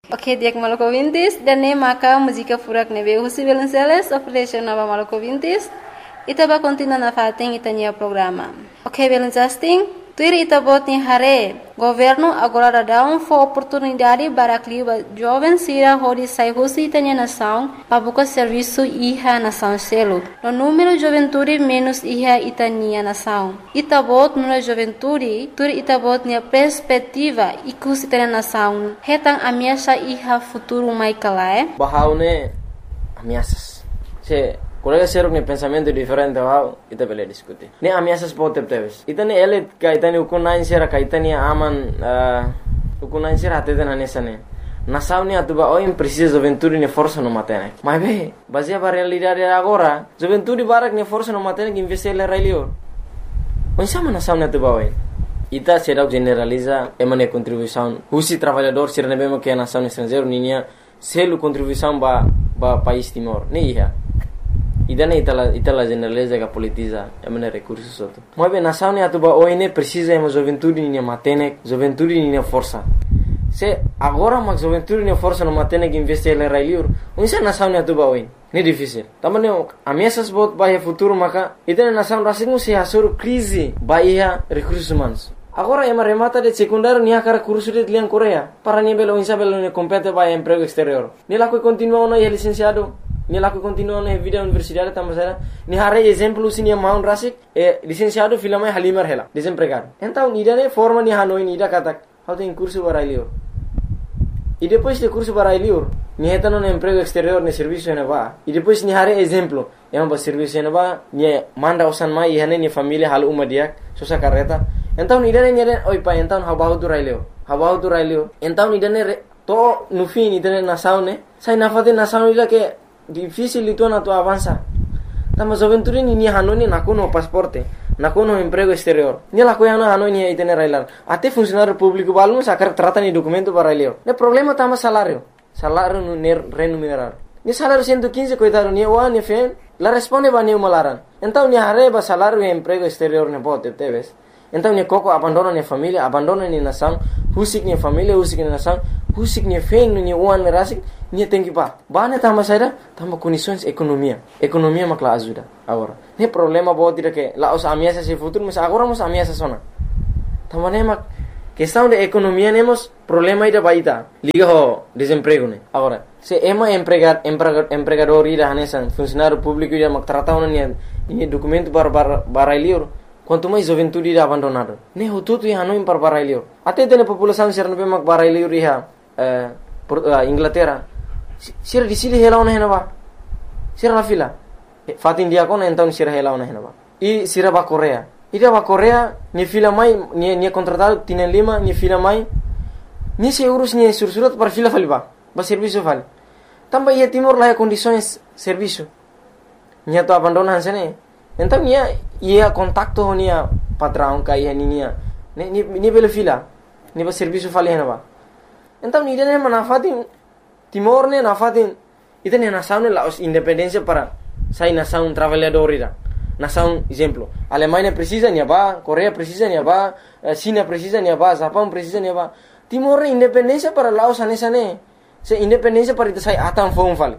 Ok, dia que maluco vintis, dan ne maka música furak nebe husi Velenceles, operation nova maluco vintis, itaba continua na fating itania programa. Ok, Velenceles, tuir itabot ni hare, governo agora dá oportunidade para que jovens sira hodi sai husi itania nação, para buscar serviço iha nação selo. No número de juventude menos iha itania nação. Itabot no juventude, tuir itabot ni perspectiva ikus itania nação. Hetang ameaça iha futuro mai kalae. Bahaune ameaças. Colega seruk ne pensamento diferente wow ita bele diskuti. Ne ameaças pode teves. Ita ne ele kaitani ukunain sera kaitani aman ukunain sera atete na nesane. Nação ne atuba oi precisa juventude ne força no matene. Mas be, baseia para realidade agora, juventude barak ne força no matene que investir le railio. Onsama nação ne atuba oi. Ita será generaliza emane contribuição. Husi trabalhador sera nebema que nação estrangeiro ninia selu contribuição ba país Timor. Ne ia. Idana itala generaliza que politiza emane recursos outro. Mas bem, nação ne atuba oine precisa ema juventude ne matene, juventude ne força. Se agora mas juventude ne força no matene que investir le railiur, unsa nação ne atuba oine. Ne difícil. Tamane ameaças bot bahia futuro maka idana nação rasingu se hasur crise bahia recursos humanos. Agora ema remata de secundário nia cara curso de lian Coreia para ni belo insa belo ne compete bahia emprego exterior. Ni la que continua no licenciado. Ni laku continua na vida universidade tamasera ni hare exemplo sinia maun rasik licenciado filama halimar hela desempregado então ida ne forma ni hanoi ni ida katak how tem curso barailior e depois de curso barailior ni hetano no emprego exterior ne serviço ne va e depois ni hare exemplo ba serviço ne va ni manda osan mai hane ni família hal umadiak sosa carreta então ida ne oi pa então habahu tu railio então ida ne to no fim ida ne nação ne sai nafate nação ida que difícil itu na tu avança. Tama juventude ni hanoni nakuno pasporte, nakuno emprego exterior. Ni la coia na hanoni itene railar. Até funcionário público balmo sacar trata ni documento para railio. Ne problema tama salário no remunerar. Ni salário 115 coitado ni wa ni fen, la responde ba ni malaran. Então ni arreba salário e emprego exterior ne bote teves. Então ni koko abandona ni família, abandona ni nação, husik ni família, husik ni nação, husik ni fen ni uan rasik. Ni tem que pá. Bane tama saída, tama condições economia. Economia makla ajuda agora. Ne problema bo tira que lá os ameaças se futuro, mas agora os ameaças sona. Tama ne mak questão de economia nemos problema ida baita. Liga ho desemprego ne. Agora, se ema empregador ida hanesan funcionário público ida mak trata ni documento para lior. Quanto mais juventude ida abandonado. Ne ho tudo ia não para lior. Até tem população ser não mak para lior ia Inglaterra. Sira di sini hela ona henaba. Sira la fila. Fat India kon então sira hela ona henaba. E sira ba Coreia. Ida ba Coreia ni fila mai ni contratado tienen lima ni fila mai. Ni se urus ni sursurat para fila faliba. Ba serviço fal. Tamba ia Timor la condições serviço. Ni to abandonan sene. Então ia contacto nia patrão kai nia. Ni bela fila. Ni ba serviço fali henaba. Então ni dene manafatin Timor ne nafatin itene nação ne la independência para sai nação trabalhador ira. Nação exemplo, Alemanha precisa ni ba, Coreia precisa ni ba, China precisa ni ba, Japão precisa ni ba. Timor ne independência para Laos anesa ne. Se independência para ita sai atan fon fale.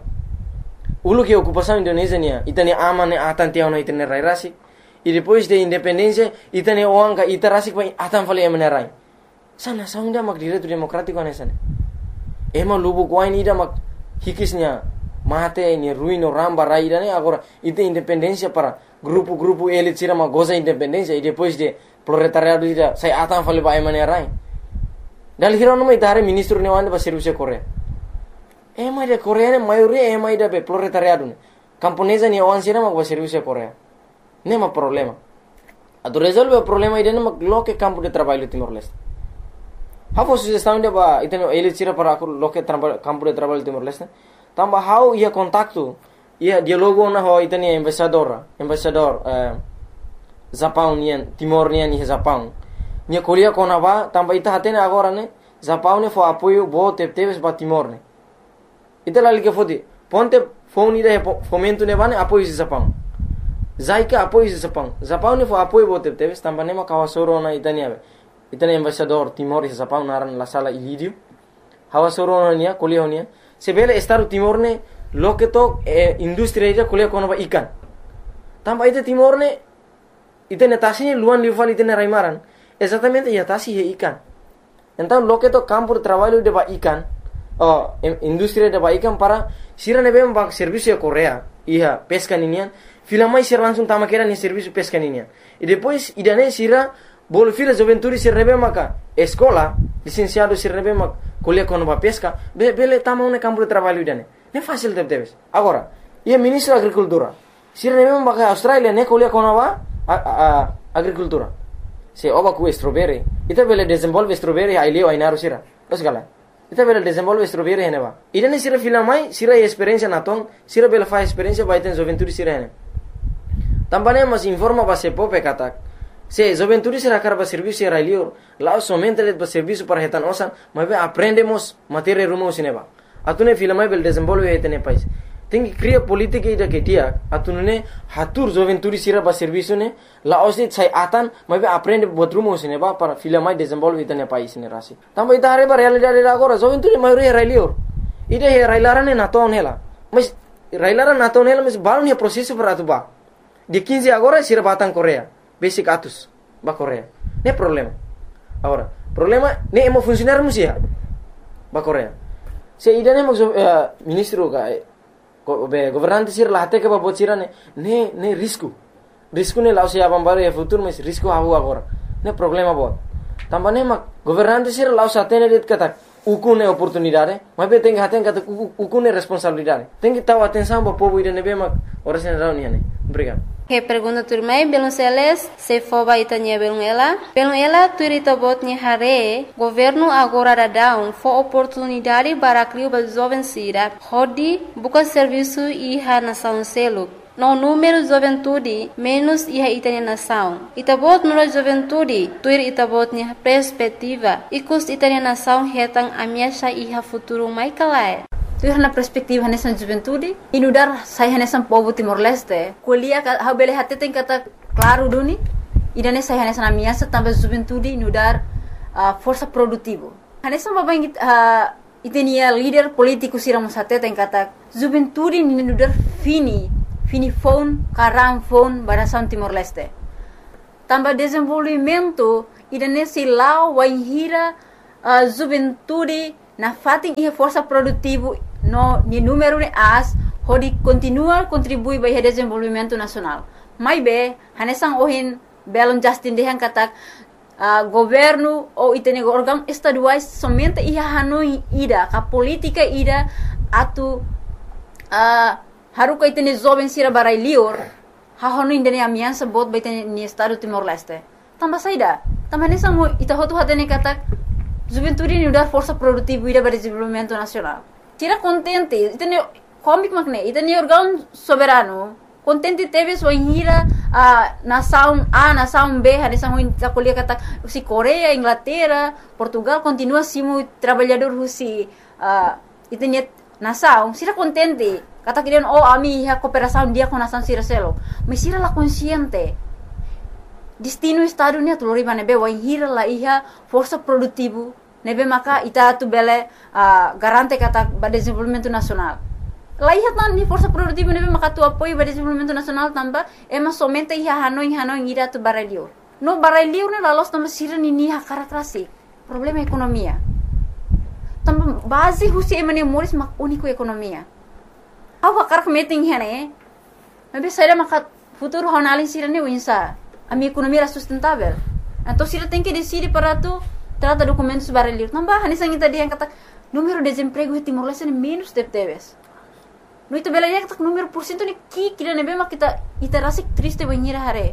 Ulu que ocupação Indonésia nia, itane aman ne atan tiao na itene rai rasi. E depois de independência itane oanga ita rasi pa atan fale amenerai. Sana saunda mak direito democrático anesane. Ema lubu kuain ida mak hikisnya mate ni ruino ramba raida ne agora ite independência para grupo elit sira mak goza independência e depois de proletariado ida sai atan fale ba emane rai. Dal hirono mai dare ministro ne wande ba serviço Coreia. Ema de Coreia ne maioria ema ida be proletariado ne. Camponesa ni wan sira mak ba serviço Coreia. Nema problema. Ado resolve o problema ida ne mak loke campo de trabalho Timor-Leste. How sugestão de ba iteno ele tira para loke campo de trabalho Timor-Leste. Tamba how ia contacto ia dialogo na ho iteni embaixador Japão nian Timor nian ni Japão. Nia kolia kona ba tamba ita hatene agora ne Japão ne fo apoio bo teves ba Timor ne. Ita lali ke fodi ponte phone ida fomento ne bane apoio de Japão. Zaika apoio de Japão. Japão ne fo apoio bo teves tamba ne ma kawasoro na itani ave. Itani embaixador Timor e Japão naran la sala Ilídio. hawa soronia kuliah honia sebele Estado Timor ne loke to industri ida kuliah kono ba ikan tamba ite Timor ne ite netasi luan lival ite raimaran exatamente ya tasi he ikan então loke to campo de trabalho de ba ikan industri de ba ikan para sira nebe ba serviço Korea ia pesca ninian filamai sira langsung tama kera ni serviço pesca ninian e depois idane sira bol fila juventude sira nebe maka escola licenciado sira nebe mak kuliah kono ba pesca bele tama un campo de trabalho idane ne fácil debes agora ia ministro agricultura sira nebe maka Australia ne kuliah kono ba agricultura se oba ku strawberry ita bele desenvolve strawberry ai leo ai naru sira os gala ita bele desenvolve strawberry heneba idane sira filamai sira experiência naton sira bele fa experiência ba iten juventude sira hene tambane mas informa ba se pope katak se juventude sira karba serviço era leo lá somente le ba serviço para hetan osan mas aprendemos matéria rumo sineba atune filamai bele desenvolve hetene pais tengi cria politika ida ketia atunune hatur juventude sira ba serviço ne la osi sai atan mas aprende botrumo sineba para filamai desenvolve hetene pais ne rasi tamba ida hare ba realidade agora juventude maioria era leo ida he railarane naton hela mas railaran naton hela mas balon he processo para atuba de 15 agora sira batang Korea basic atus ba Korea ne problema agora problema ne emo funcionar musia ba Korea se ida ne ministro ka governante sir lahte ke babot sira ne risco ne lao se abam baru ya futuro mas risco havu agora ne problema bot tambane mak governante sir lao satene dit kata ukune oportunidade mas be tem haten kata ukune responsabilidade tem que tahu atenção ba povo ida nebe mak ora sen rau niane obrigado. Que pergunta turmai belum seles se foba itanya belum ela turita botnya hare governo agora dadão fo oportunidade para criar ba jovem sira hodi buka serviço iha nação selo no número juventude menos iha itanya nação itabot no juventude tuir itabotnya perspectiva ikus itanya nação hetang amiasha iha futuro mai kalai tu na perspektiva nessa juventude inudar sai nessa povo Timor-Leste kuliah ha bele hatte tem kata claro duni idane sai nessa na minha também juventude inudar força produtivo nessa baba itenia líder político siramos hatte tem kata juventude inudar fini phone karam phone barasan Timor-Leste também desenvolvimento idane silau waihira juventude na fatin ia força produtivo no ni número de as hodi continua contribui para o desenvolvimento nacional mai be hanesang ohin belon justin dehan katak governo ou itene órgão estaduais somente ia hanoi ida ka política ida atu haruka itene jovem sira barai lior ha honu indene amiansa bot baitene ni estado Timor-Leste tamba saida tamba hanesang ita hotu hatene katak juventude ni udar força produtiva ida para desenvolvimento nacional tira contente itene comic makne itene órgão soberano contente teve sua hira nação A nação B hanesang ita kuliah kata si Korea Inglaterra Portugal continua simu trabalhador husi itene nação sira contente kata kirian ami ha cooperação dia com nação sira selo mas sira la consciente destino estado ni atulori banebe wa hira la iha força produtivo nebe maka ita tu bele garante kata ba desenvolvimento nacional la iha tan ni força produtivo nebe maka tu apoio ba desenvolvimento nacional tamba ema somente iha hanoi ira tu barelio no barelio ne la los tamba sira ni ha karakrasi problema ekonomia tamba base husi emane moris mak único ekonomia awa karak meeting hene nebe saira maka futuro honalin sira ni winsa a minha economia era sustentável. Então, se ele tem que decidir para tu trata documentos barulhos, não vai. Nessa gente dia kata número de desemprego em Timor-Leste é menos de teves. No itu bela dia kata número porcento ni kira nebe mak kita rasa triste banhir hare.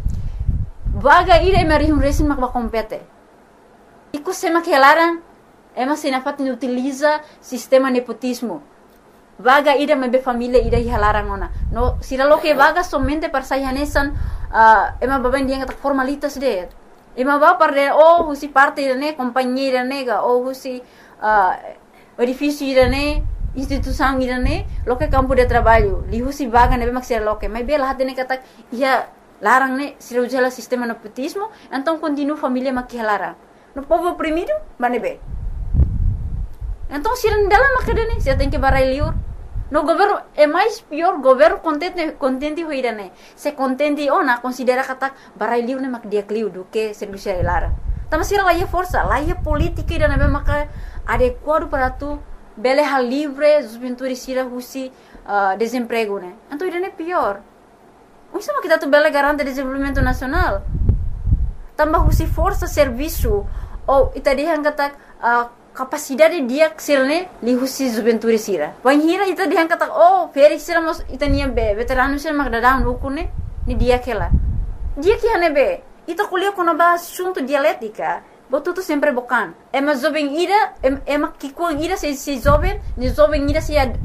Vaga ira emerihum resin mak bakompete. Iku sema kelaran ema sinafat ni utiliza sistema nepotismo. Vaga ida mebe família ida hilaran ona. No sira lo que vaga somente para sayanesan ema baban dia kata formalitas de. Ema ba par de husi parte ne companhia nega husi edifício ne instituição ne lo que campo de trabalho. Li husi vaga nebe mak sira lo que. Mas bela hatene kata ia larang ne sira ujala sistema nepotismo, então continua família mak hilaran. No povo oprimido, banebe. Então, se não dela macadane, você tem que barai liur. No governo é mais pior, governo contente hoira né. Se contente ona considera kata barai liur né mak dia kliu do que serviço lara. Tama sira lá força, lá política ida né maka adequado para tu bele hal livre, juventude sira husi desemprego né. Então ida né pior. Isso mas kita tu bele garante desenvolvimento nacional. Tambah husi força serviço ou ita dia kata capacidade dia sirne li husi juventude sira. Panhira ita dia kata feri sira mos ita nia be veterano sira mak dadang ukune ni dia kela. Dia que hane be ita kuliah kono ba assunto dialética. Botu tu sempre bokan. Ema jovem ira ema kikuang ira se jovem, ni jovem ira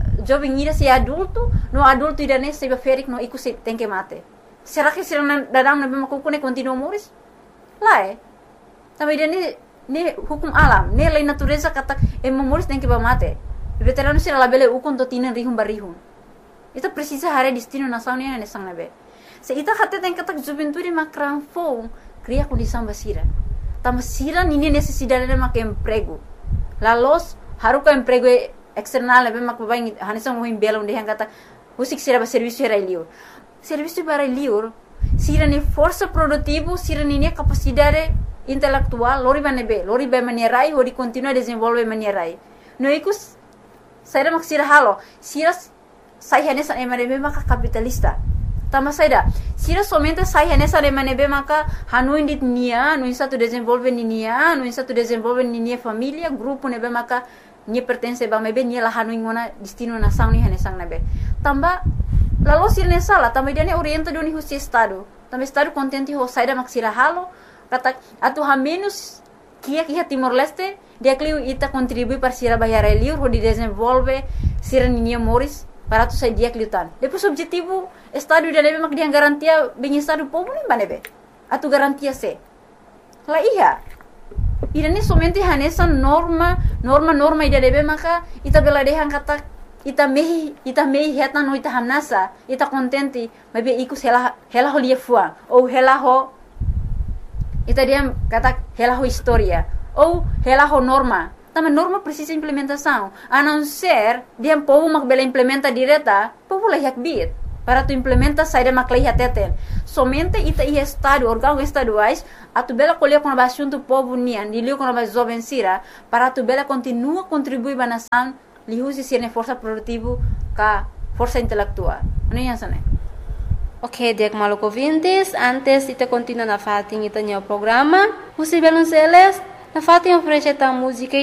se adulto, no adulto ira ne se ferik no iku se tem que mate. Será que sira dadang na be makukune continua moris? Lá também ne hukum alam, ne lei natureza kata moris tem que ba mate. Veterano sira labele ukun to tinan rihum barihum. Ita precisa hare destino nação ne sang nabe. Se ita kata tem kata juventude makran fo cria condição basira. Tama sira nini necessidade de mak emprego. La los haruka emprego external nabe mak babai hanisang mo himbela onde hang kata usik sira ba serviço era liur. Serviço para liur sira ni força produtivo, sira ni capacidade intelectual, lori ba manierai, ori continua desenvolve manierai. No ikus saira mak sira halo, sira sai hanesa emanebe maka capitalista. Tama saida, sira somente sai hanesa emanebe maka hanuin dit nia, no insa tu desenvolve nia, no insa tu desenvolve nia família, grupo nebe maka ni pertence ba mebe ni la hanuin ngona destino nação ni hanesang nebe. Tamba lalu sira nesala, tamba dia ne orienta do ni husi estado. Tamba estado contente ho saida mak sira halo, kata atu ha menos kia Timor Leste, dia kliu ita contribui para sira bayar liur ho di desenvolve sira nia moris para tu sai dia kliutan. Depois objetivo estado dia nebe mak dia garantia bem estado povo nem banebe. Atu garantia se. La iya. Ida ni somente hanesa norma ida nebe maka ita bela dehan kata ita mehi heta no ita hanasa ita contente mebe ikus hela ho lia fuang ou hela ho ita dia kata hela ho historia ou hela ho norma. Tama norma precisa implementação. A não ser dia povo mak bela implementa direta, povo lah yak bit. Para tu implementa saída mak lah teten. Somente ita ia estado, órgão estaduais, a tu bela colher com a assunto povo nian, dilio com a jovem sira, para tu bela continua contribuir ba nação, li usi sirne força produtivo ka força intelectual. Ano yan sana? Ok, dek maluco vintes, antes ita continua na fatin ita nyo programa, usi belun seles, na fatin oferece ta música